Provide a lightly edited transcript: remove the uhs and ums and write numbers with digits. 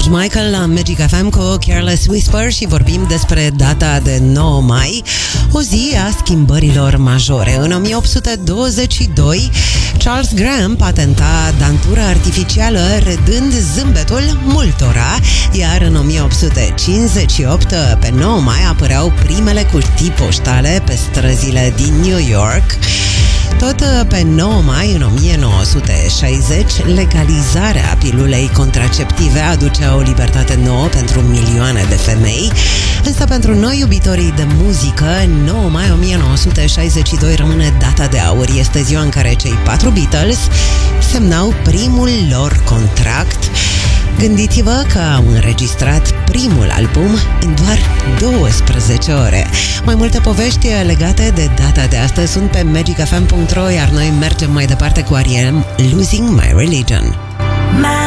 Michael la Magic FM cu Careless Whisper și vorbim despre data de 9 mai, o zi a schimbărilor majore. În 1822, Charles Graham patenta dantura artificială redând zâmbetul multora, iar în 1858, pe 9 mai, apăreau primele cutii poștale pe străzile din New York. Tot pe 9 mai, în 1960, legalizarea pilulei contraceptive aducea o libertate nouă pentru milioane de femei. Însă pentru noi, iubitorii de muzică, 9 mai 1962 rămâne data de aur. Este ziua în care cei 4 Beatles semnau primul lor contract. Gândiți-vă că au înregistrat primul album în doar 12 ore. Mai multe povești legate de data de astăzi sunt pe magicfm.ro, iar noi mergem mai departe cu R.E.M. Losing My Religion.